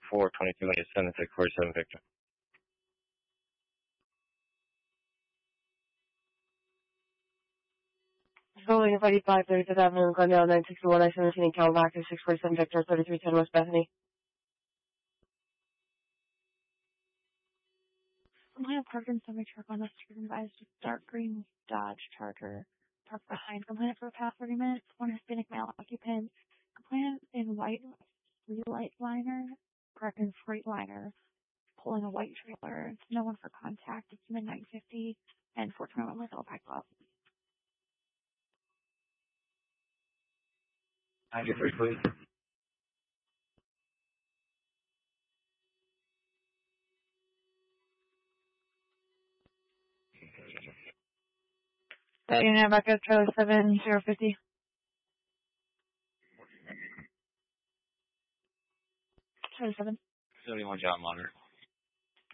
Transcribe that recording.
422 Lane 7647 Victor. Building 85, 35th Avenue, Glendale, 961, I-17 in Calvac, 647 Victor, 3310 West Bethany. Complainant parked in semi-truck on the street advised a dark green Dodge Charger parked behind complainant for the past 30 minutes. One Hispanic male occupant. Complainant in white Freightliner, parked in Freightliner, pulling a white trailer. No one for contact. It's midnight 50 and 421 with Elpac Club. 93, please. Unit back up trailer 7050. 7. 71 John Monitor.